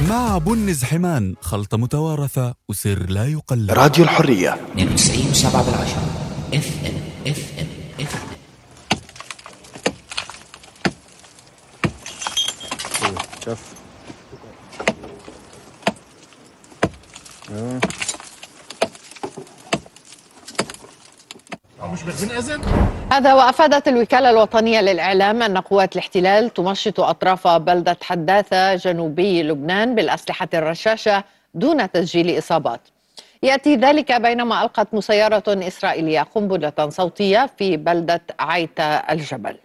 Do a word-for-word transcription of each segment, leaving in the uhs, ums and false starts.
مع بن زحمان، خلطة متوارثة وسر لا يقلد. راديو الحرية اثنين وتسعين وسبعة بالعشرة اف ام اف ام اف ام. شوف هذا. وأفادت الوكالة الوطنية للإعلام أن قوات الاحتلال تمشط أطراف بلدة حداثة جنوبي لبنان بالأسلحة الرشاشة دون تسجيل إصابات. يأتي ذلك بينما ألقت مسيرة إسرائيلية قنبلة صوتية في بلدة عيتا الجبل.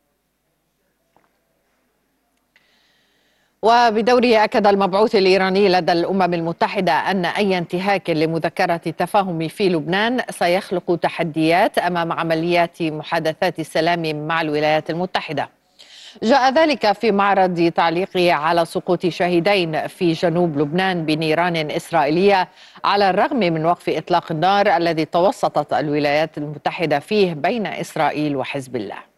وبدوره أكد المبعوث الإيراني لدى الأمم المتحدة أن أي انتهاك لمذكرة التفاهم في لبنان سيخلق تحديات أمام عمليات محادثات السلام مع الولايات المتحدة. جاء ذلك في معرض تعليقه على سقوط شهيدين في جنوب لبنان بنيران إسرائيلية على الرغم من وقف إطلاق النار الذي توسطت الولايات المتحدة فيه بين إسرائيل وحزب الله.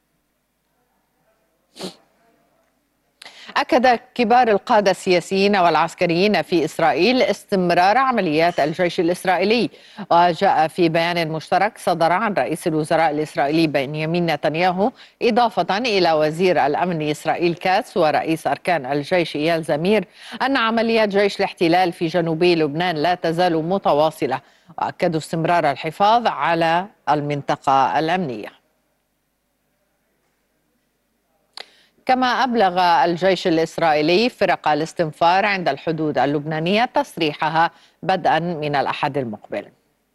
أكد كبار القادة السياسيين والعسكريين في إسرائيل استمرار عمليات الجيش الإسرائيلي. وجاء في بيان مشترك صدر عن رئيس الوزراء الإسرائيلي بنيامين نتنياهو إضافة إلى وزير الأمن إسرائيل كاتس ورئيس أركان الجيش إيال زمير أن عمليات جيش الاحتلال في جنوبي لبنان لا تزال متواصلة، وأكدوا استمرار الحفاظ على المنطقة الأمنية. كما أبلغ الجيش الإسرائيلي فرق الاستنفار عند الحدود اللبنانية تسريحها بدءا من الأحد المقبل.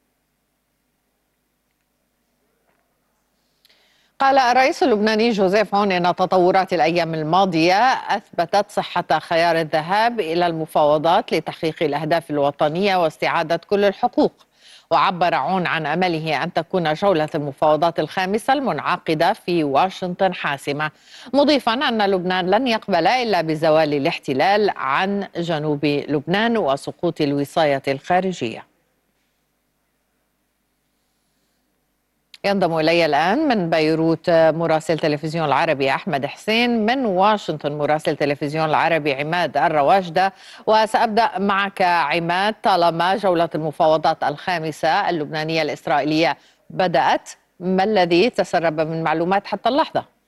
قال الرئيس اللبناني جوزيف عون إن تطورات الأيام الماضية أثبتت صحة خيار الذهاب إلى المفاوضات لتحقيق الأهداف الوطنية واستعادة كل الحقوق. وعبر عون عن أمله أن تكون جولة المفاوضات الخامسة المنعقدة في واشنطن حاسمة، مضيفا أن لبنان لن يقبل إلا بزوال الاحتلال عن جنوب لبنان وسقوط الوصاية الخارجية. ينضم إلي الآن من بيروت مراسل تلفزيون العربي أحمد حسين، من واشنطن مراسل تلفزيون العربي عماد الرواجدة. وسأبدأ معك عماد، طالما جولة المفاوضات الخامسة اللبنانية الإسرائيلية بدأت، ما الذي تسرب من معلومات حتى اللحظة؟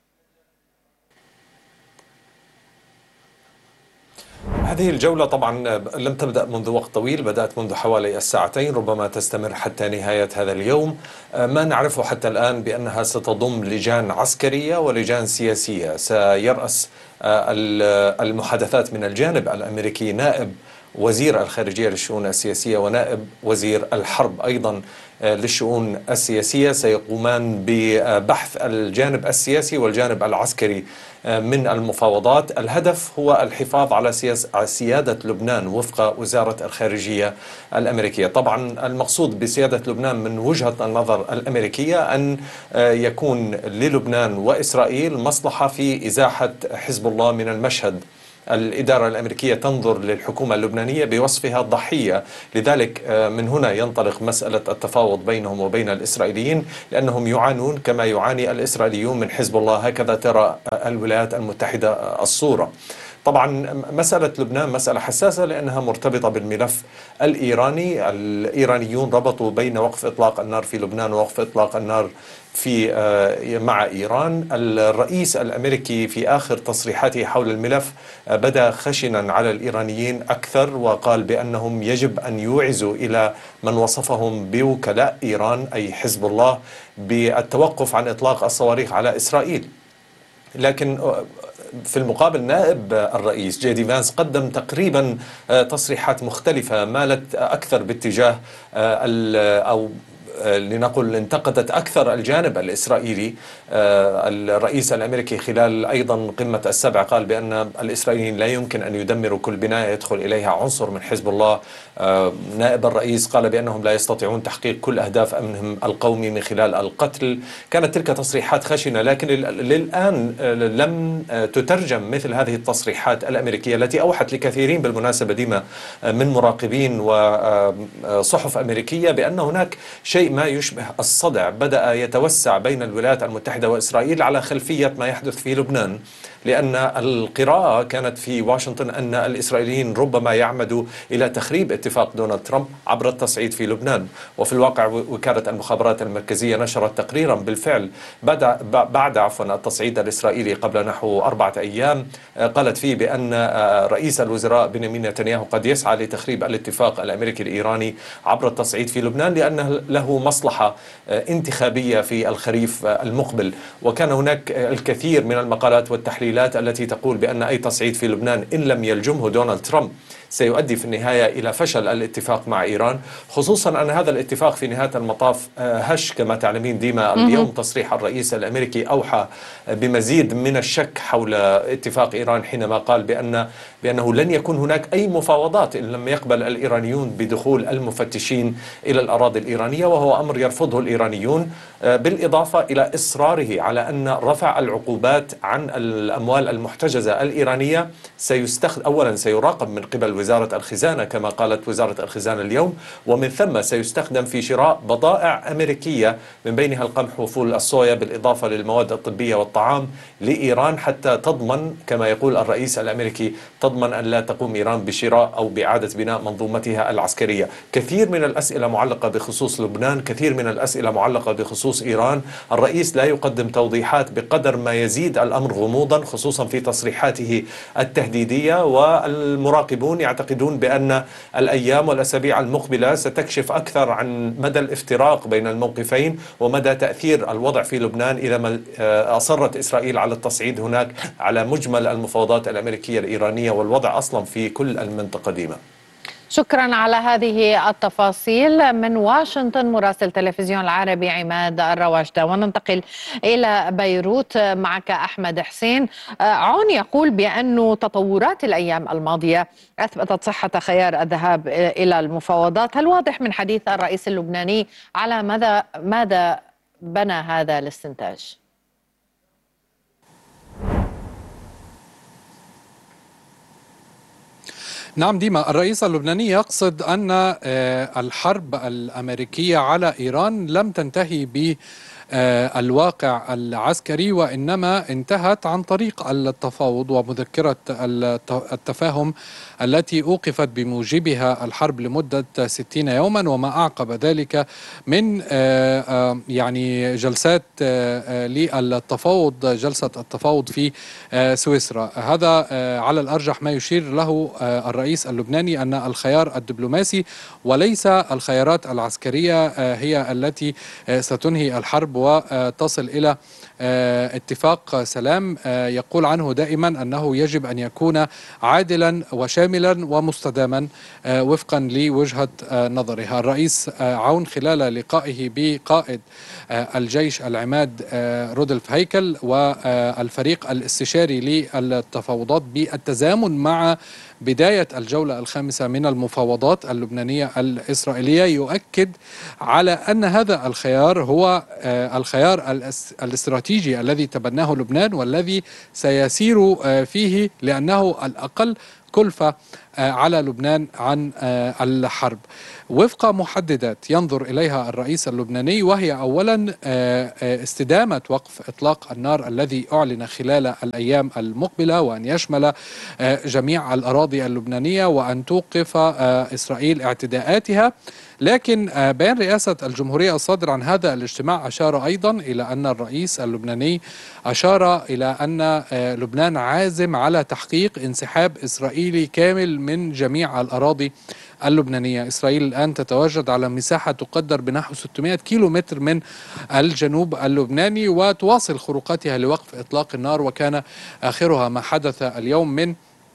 هذه الجولة طبعا لم تبدأ منذ وقت طويل، بدأت منذ حوالي الساعتين، ربما تستمر حتى نهاية هذا اليوم. ما نعرفه حتى الآن بأنها ستضم لجان عسكرية ولجان سياسية. سيرأس المحادثات من الجانب الأمريكي نائب وزير الخارجية للشؤون السياسية ونائب وزير الحرب أيضا للشؤون السياسية، سيقومان ببحث الجانب السياسي والجانب العسكري من المفاوضات. الهدف هو الحفاظ على سيادة لبنان وفق وزارة الخارجية الأمريكية. طبعا المقصود بسيادة لبنان من وجهة النظر الأمريكية أن يكون للبنان وإسرائيل مصلحة في إزاحة حزب الله من المشهد. الإدارة الأمريكية تنظر للحكومة اللبنانية بوصفها ضحية، لذلك من هنا ينطلق مسألة التفاوض بينهم وبين الإسرائيليين، لأنهم يعانون كما يعاني الإسرائيليون من حزب الله. هكذا ترى الولايات المتحدة الصورة. طبعا مسألة لبنان مسألة حساسة لأنها مرتبطة بالملف الإيراني. الإيرانيون ربطوا بين وقف إطلاق النار في لبنان ووقف إطلاق النار في مع إيران. الرئيس الأمريكي في آخر تصريحاته حول الملف بدأ خشنا على الإيرانيين أكثر، وقال بأنهم يجب أن يوعزوا إلى من وصفهم بوكلاء إيران أي حزب الله بالتوقف عن إطلاق الصواريخ على إسرائيل. لكن في المقابل نائب الرئيس جي دي فانس قدم تقريبا تصريحات مختلفة مالت أكثر باتجاه أو لنقل انتقدت أكثر الجانب الإسرائيلي. الرئيس الأمريكي خلال أيضا قمة السبع قال بأن الإسرائيليين لا يمكن أن يدمروا كل بناية يدخل إليها عنصر من حزب الله. نائب الرئيس قال بأنهم لا يستطيعون تحقيق كل أهداف أمنهم القومي من خلال القتل. كانت تلك تصريحات خشنة، لكن للآن لم تترجم مثل هذه التصريحات الأمريكية التي أوحت لكثيرين بالمناسبة ديما من مراقبين وصحف أمريكية بأن هناك شيء ما يشبه الصدع بدأ يتوسع بين الولايات المتحدة وإسرائيل على خلفية ما يحدث في لبنان. لأن القراءة كانت في واشنطن أن الإسرائيليين ربما يعمدوا إلى تخريب اتفاق دونالد ترامب عبر التصعيد في لبنان. وفي الواقع وكالة المخابرات المركزية نشرت تقريرا بالفعل بعد بعد عفوا التصعيد الإسرائيلي قبل نحو أربعة أيام، قالت فيه بأن رئيس الوزراء بنيامين نتنياهو قد يسعى لتخريب الاتفاق الأمريكي الإيراني عبر التصعيد في لبنان لأنه له مصلحة انتخابية في الخريف المقبل. وكان هناك الكثير من المقالات والتحليلات التي تقول بأن أي تصعيد في لبنان إن لم يلجمه دونالد ترامب سيؤدي في النهاية إلى فشل الاتفاق مع إيران، خصوصا أن هذا الاتفاق في نهاية المطاف هش كما تعلمين ديما. اليوم تصريح الرئيس الأمريكي أوحى بمزيد من الشك حول اتفاق إيران حينما قال بأن بأنه لن يكون هناك أي مفاوضات إن لم يقبل الإيرانيون بدخول المفتشين إلى الأراضي الإيرانية، وهو أمر يرفضه الإيرانيون، بالإضافة إلى إصراره على أن رفع العقوبات عن الأموال المحتجزة الإيرانية سيستخدم أولا سيراقب من قبل وزارة الخزانة كما قالت وزارة الخزانة اليوم، ومن ثم سيستخدم في شراء بضائع أمريكية من بينها القمح وفول الصويا بالإضافة للمواد الطبية والطعام لإيران، حتى تضمن كما يقول الرئيس الأمريكي تضمن أن لا تقوم إيران بشراء أو بإعادة بناء منظومتها العسكرية. كثير من الأسئلة معلقة بخصوص لبنان، كثير من الأسئلة معلقة بخصوص إيران. الرئيس لا يقدم توضيحات بقدر ما يزيد الأمر غموضا، خصوصا في تصريحاته التهديدية، والمراقبون يعتقدون بأن الأيام والأسابيع المقبلة ستكشف أكثر عن مدى الافتراق بين الموقفين ومدى تأثير الوضع في لبنان إذا ما أصرت إسرائيل على التصعيد هناك على مجمل المفاوضات الأمريكية الإيرانية والوضع أصلا في كل المنطقة ديما. شكرا على هذه التفاصيل من واشنطن مراسل تلفزيون العربي عماد الرواجدة. وننتقل إلى بيروت معك أحمد حسين. عون يقول بأن تطورات الأيام الماضية أثبتت صحة خيار الذهاب إلى المفاوضات. هل واضح من حديث الرئيس اللبناني على ماذا ماذا بنى هذا الاستنتاج؟ نعم ديما، الرئيس اللبناني يقصد أن الحرب الأمريكية على إيران لم تنتهي ب الواقع العسكري، وإنما انتهت عن طريق التفاوض ومذكرة التفاهم التي أوقفت بموجبها الحرب لمدة ستين يوما، وما أعقب ذلك من يعني جلسات للتفاوض، جلسة التفاوض في سويسرا. هذا على الأرجح ما يشير له الرئيس اللبناني أن الخيار الدبلوماسي وليس الخيارات العسكرية هي التي ستنهي الحرب وتصل إلى اتفاق سلام يقول عنه دائما أنه يجب أن يكون عادلا وشاملا ومستداما وفقا لوجهة نظرها. الرئيس عون خلال لقائه بقائد الجيش العماد رودولف هيكل والفريق الاستشاري للتفاوضات بالتزامن مع بداية الجولة الخامسة من المفاوضات اللبنانية الإسرائيلية يؤكد على أن هذا الخيار هو الخيار الاستراتيجي الذي تبناه لبنان والذي سيسير فيه لأنه الأقل كلفة على لبنان عن الحرب وفق محددات ينظر إليها الرئيس اللبناني، وهي أولا استدامة وقف إطلاق النار الذي أعلن خلال الأيام المقبلة، وأن يشمل جميع الأراضي اللبنانية، وأن توقف إسرائيل اعتداءاتها. لكن بيان رئاسة الجمهورية الصادر عن هذا الاجتماع أشار أيضا إلى أن الرئيس اللبناني أشار إلى أن لبنان عازم على تحقيق انسحاب إسرائيلي كامل من جميع الأراضي اللبنانية. إسرائيل الآن تتواجد على مساحة تقدر بنحو ستمائة كيلو متر من الجنوب اللبناني، وتواصل خروقاتها لوقف إطلاق النار، وكان آخرها ما حدث اليوم من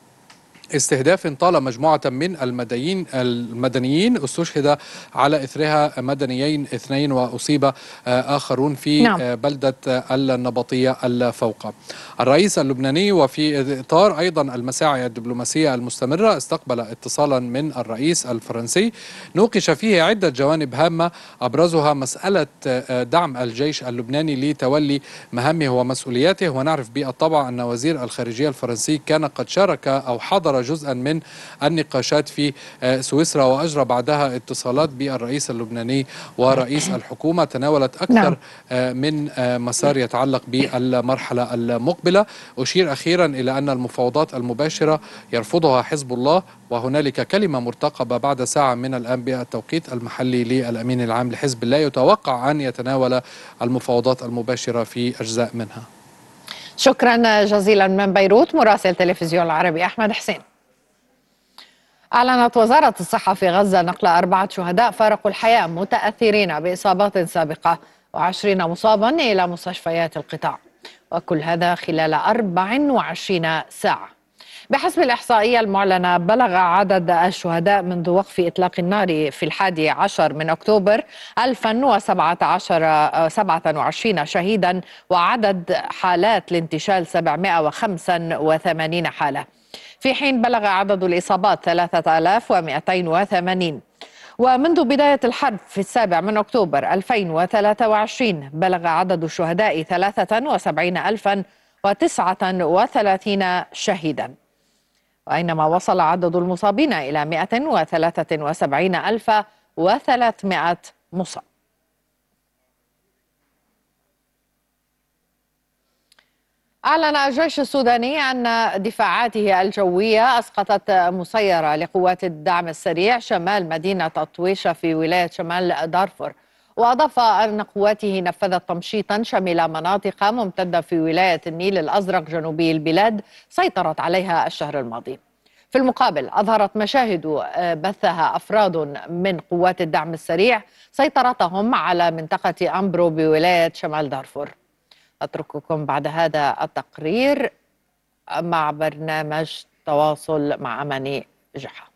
استهداف طال مجموعة من المدنيين المدنيين استشهد على إثرها مدنيين اثنين وأصيب آخرون في نعم. بلدة النبطية الفوقة. الرئيس اللبناني وفي إطار أيضا المساعي الدبلوماسية المستمرة استقبل اتصالا من الرئيس الفرنسي نوقش فيه عدة جوانب هامة، أبرزها مسألة دعم الجيش اللبناني لتولي مهامه ومسؤولياته. ونعرف بالطبع أن وزير الخارجية الفرنسي كان قد شارك أو حضر حضر جزءا من النقاشات في سويسرا، وأجرى بعدها اتصالات بالرئيس اللبناني ورئيس الحكومة تناولت أكثر نعم. من مسار يتعلق بالمرحلة المقبلة. أشير أخيرا إلى أن المفاوضات المباشرة يرفضها حزب الله، وهنالك كلمة مرتقبة بعد ساعة من الآن بالتوقيت المحلي للأمين العام لحزب الله، يتوقع أن يتناول المفاوضات المباشرة في أجزاء منها. شكرا جزيلا من بيروت مراسل تلفزيون العربي أحمد حسين. أعلنت وزارة الصحة في غزة نقل أربعة شهداء فارقوا الحياة متأثرين بإصابات سابقة وعشرين مصابا إلى مستشفيات القطاع، وكل هذا خلال أربع وعشرين ساعة. بحسب الإحصائية المعلنة بلغ عدد الشهداء منذ وقف إطلاق النار في الحادي عشر من أكتوبر ألفا وسبعة وعشرين شهيدا، وعدد حالات الانتشال سبعمائة وخمسة وثمانين حالة، في حين بلغ عدد الإصابات ثلاثة آلاف ومئتين وثمانين. ومنذ بداية الحرب في السابع من أكتوبر ألفين وثلاثة وعشرين بلغ عدد الشهداء ثلاثة وسبعين ألفا وتسعة وثلاثين شهيدا، وأينما وصل عدد المصابين إلى مئة وثلاثة وسبعين ألفا وثلاثمائة مصاب. أعلن الجيش السوداني أن دفاعاته الجوية أسقطت مسيرة لقوات الدعم السريع شمال مدينة طويشة في ولاية شمال دارفور، وأضاف أن قواته نفذت تمشيطا شمل مناطق ممتدة في ولاية النيل الأزرق جنوبي البلاد سيطرت عليها الشهر الماضي. في المقابل أظهرت مشاهد بثها أفراد من قوات الدعم السريع سيطرتهم على منطقة أمبرو بولاية شمال دارفور. أترككم بعد هذا التقرير مع برنامج تواصل مع أماني جحا.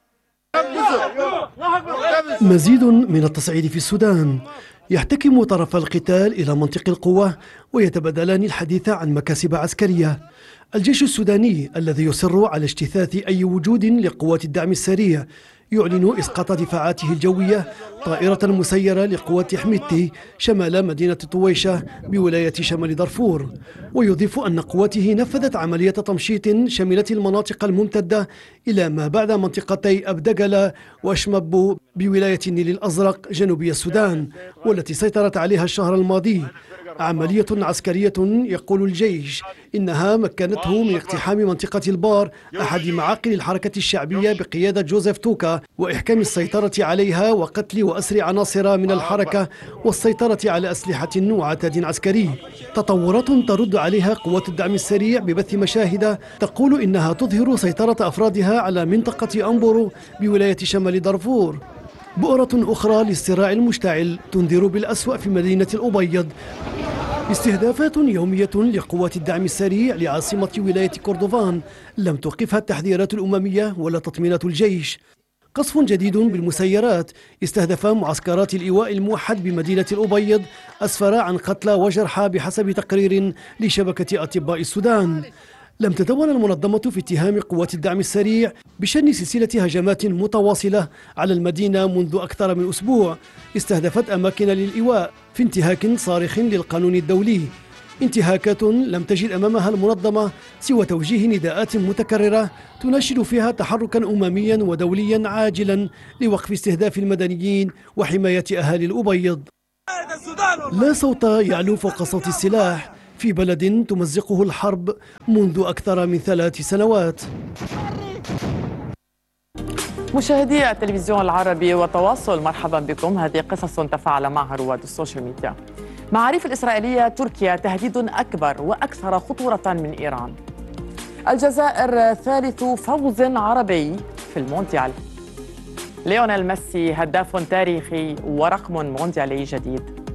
مزيد من التصعيد في السودان. يحتكم طرف القتال إلى منطق القوة ويتبادلان الحديث عن مكاسب عسكرية. الجيش السوداني الذي يصر على اجتثاث أي وجود لقوات الدعم السريع يعلن إسقاط دفاعاته الجوية طائرة مسيرة لقوات حميتي شمال مدينة طويشة بولاية شمال دارفور، ويضيف أن قواته نفذت عملية تمشيط شملت المناطق الممتدة إلى ما بعد منطقتي أبدقلة وأشمبو بولاية النيل الأزرق جنوبي السودان، والتي سيطرت عليها الشهر الماضي. عملية عسكرية يقول الجيش إنها مكنته من اقتحام منطقة البار أحد معاقل الحركة الشعبية بقيادة جوزيف توكا وإحكام السيطرة عليها وقتل وأسر عناصر من الحركة والسيطرة على أسلحة وعتاد عسكري. تطورات ترد عليها قوات الدعم السريع ببث مشاهد تقول إنها تظهر سيطرة أفرادها على منطقة أمبورو بولاية شمال دارفور. بؤرة أخرى للصراع المشتعل تنذر بالأسوأ في مدينة الأبيض. استهدافات يومية لقوات الدعم السريع لعاصمة ولاية كردفان لم توقفها التحذيرات الأممية ولا تطمينات الجيش. قصف جديد بالمسيرات استهدف معسكرات الإيواء الموحد بمدينة الأبيض أسفر عن قتلى وجرحى بحسب تقرير لشبكة أطباء السودان. لم تتون المنظمة في اتهام قوات الدعم السريع بشن سلسلة هجمات متواصلة على المدينة منذ أكثر من أسبوع استهدفت أماكن للإيواء في انتهاك صارخ للقانون الدولي، انتهاكات لم تجد أمامها المنظمة سوى توجيه نداءات متكررة تناشد فيها تحركا أمميا ودوليا عاجلا لوقف استهداف المدنيين وحماية أهالي الأبيض. لا صوت يعلو فوق صوت السلاح في بلد تمزقه الحرب منذ أكثر من ثلاث سنوات. مشاهدي التلفزيون العربي وتواصل، مرحبا بكم. هذه قصص تفاعل معها رواد السوشيال ميديا. معاريف الإسرائيلية تركيا تهديد أكبر وأكثر خطورة من إيران. الجزائر ثالث فوز عربي في المونديال. ليونيل ميسي هداف تاريخي ورقم مونديالي جديد.